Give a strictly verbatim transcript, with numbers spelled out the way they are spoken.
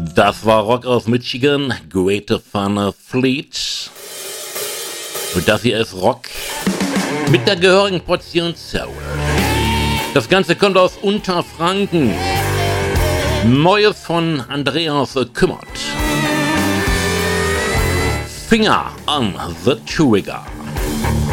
Das war Rock aus Michigan, Great Fun Fleet. Und das hier ist Rock mit der gehörigen Portion Soul. Das Ganze kommt aus Unterfranken. Neue von Andreas Kümmert. Finger on the Trigger.